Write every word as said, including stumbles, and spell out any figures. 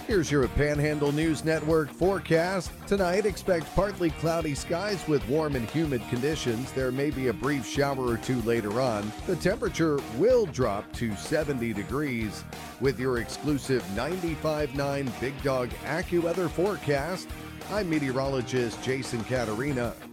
Here's your Panhandle News Network forecast. Tonight, expect partly cloudy skies with warm and humid conditions. There may be a brief shower or two later on. The temperature will drop to seventy degrees. With your exclusive ninety-five point nine Big Dog AccuWeather forecast, I'm meteorologist Jason Caterina.